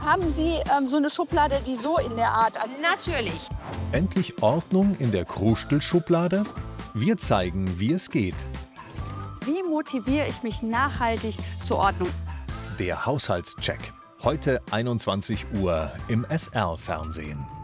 Haben Sie so eine Schublade, die so in der Art? Natürlich. Endlich Ordnung in der Krustel-Schublade? Wir zeigen, wie es geht. Wie motiviere ich mich nachhaltig zur Ordnung? Der Haushaltscheck. Heute 21 Uhr im SR-Fernsehen.